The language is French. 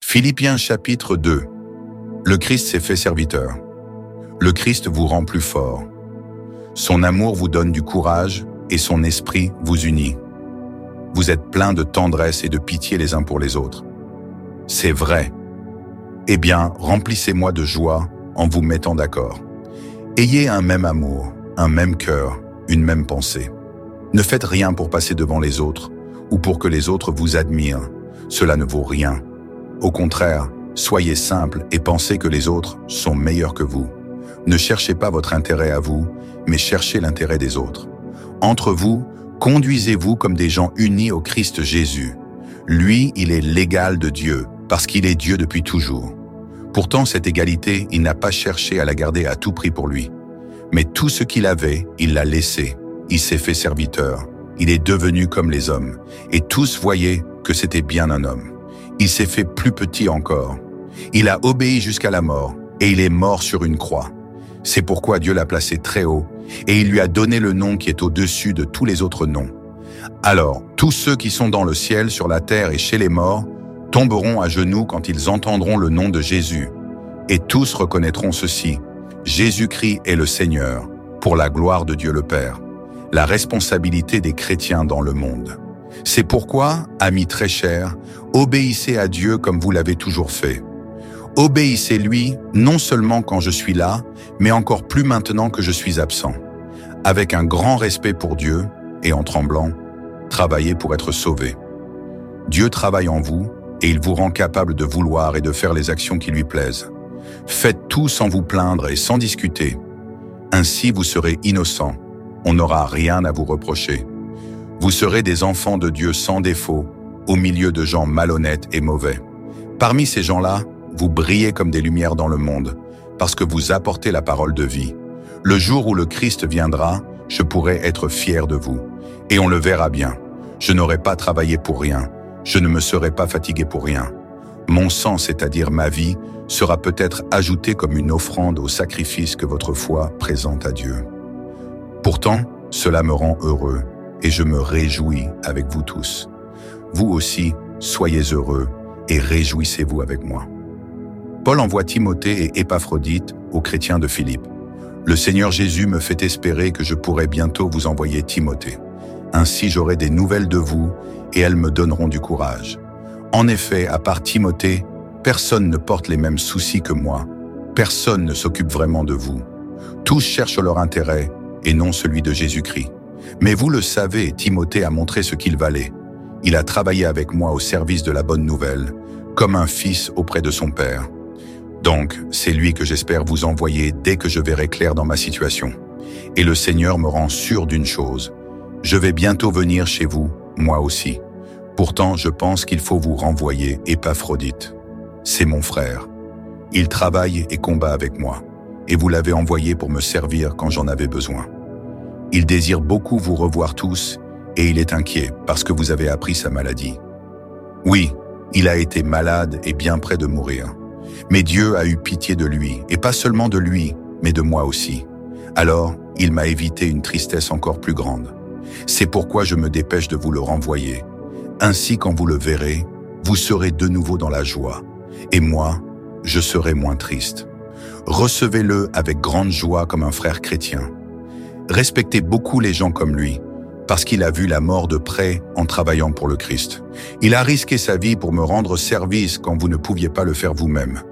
Philippiens chapitre 2. Le Christ s'est fait serviteur. Le Christ vous rend plus fort. Son amour vous donne du courage et son esprit vous unit. Vous êtes pleins de tendresse et de pitié les uns pour les autres. C'est vrai. Eh bien, remplissez-moi de joie en vous mettant d'accord. Ayez un même amour, un même cœur, une même pensée. Ne faites rien pour passer devant les autres ou pour que les autres vous admirent. Cela ne vaut rien. Au contraire, soyez simples et pensez que les autres sont meilleurs que vous. Ne cherchez pas votre intérêt à vous, mais cherchez l'intérêt des autres. Entre vous, conduisez-vous comme des gens unis au Christ Jésus. Lui, il est l'égal de Dieu, parce qu'il est Dieu depuis toujours. Pourtant, cette égalité, il n'a pas cherché à la garder à tout prix pour lui. Mais tout ce qu'il avait, il l'a laissé. Il s'est fait serviteur. Il est devenu comme les hommes. Et tous voyaient que c'était bien un homme. Il s'est fait plus petit encore. Il a obéi jusqu'à la mort, et il est mort sur une croix. C'est pourquoi Dieu l'a placé très haut, et il lui a donné le nom qui est au-dessus de tous les autres noms. Alors, tous ceux qui sont dans le ciel, sur la terre et chez les morts, tomberont à genoux quand ils entendront le nom de Jésus. Et tous reconnaîtront ceci: Jésus-Christ est le Seigneur, pour la gloire de Dieu le Père. La responsabilité des chrétiens dans le monde. C'est pourquoi, amis très chers, obéissez à Dieu comme vous l'avez toujours fait. Obéissez-lui non seulement quand je suis là, mais encore plus maintenant que je suis absent. Avec un grand respect pour Dieu et en tremblant, travaillez pour être sauvés. Dieu travaille en vous et il vous rend capable de vouloir et de faire les actions qui lui plaisent. Faites tout sans vous plaindre et sans discuter. Ainsi vous serez innocents. On n'aura rien à vous reprocher. Vous serez des enfants de Dieu sans défaut, au milieu de gens malhonnêtes et mauvais. Parmi ces gens-là, vous brillez comme des lumières dans le monde, parce que vous apportez la parole de vie. Le jour où le Christ viendra, je pourrai être fier de vous. Et on le verra bien. Je n'aurai pas travaillé pour rien. Je ne me serai pas fatigué pour rien. Mon sang, c'est-à-dire ma vie, sera peut-être ajouté comme une offrande au sacrifice que votre foi présente à Dieu. Pourtant, cela me rend heureux. Et je me réjouis avec vous tous. Vous aussi, soyez heureux et réjouissez-vous avec moi. Paul envoie Timothée et Épaphrodite aux chrétiens de Philippe. Le Seigneur Jésus me fait espérer que je pourrai bientôt vous envoyer Timothée. Ainsi j'aurai des nouvelles de vous et elles me donneront du courage. En effet, à part Timothée, personne ne porte les mêmes soucis que moi. Personne ne s'occupe vraiment de vous. Tous cherchent leur intérêt et non celui de Jésus-Christ. Mais vous le savez, Timothée a montré ce qu'il valait. Il a travaillé avec moi au service de la bonne nouvelle, comme un fils auprès de son père. Donc, c'est lui que j'espère vous envoyer dès que je verrai clair dans ma situation. Et le Seigneur me rend sûr d'une chose. Je vais bientôt venir chez vous, moi aussi. Pourtant, je pense qu'il faut vous renvoyer Épaphrodite. C'est mon frère. Il travaille et combat avec moi. Et vous l'avez envoyé pour me servir quand j'en avais besoin. Il désire beaucoup vous revoir tous et il est inquiet parce que vous avez appris sa maladie. Oui, il a été malade et bien près de mourir. Mais Dieu a eu pitié de lui, et pas seulement de lui, mais de moi aussi. Alors, il m'a évité une tristesse encore plus grande. C'est pourquoi je me dépêche de vous le renvoyer. Ainsi, quand vous le verrez, vous serez de nouveau dans la joie. Et moi, je serai moins triste. Recevez-le avec grande joie comme un frère chrétien. Respectez beaucoup les gens comme lui, parce qu'il a vu la mort de près en travaillant pour le Christ. Il a risqué sa vie pour me rendre service quand vous ne pouviez pas le faire vous-même.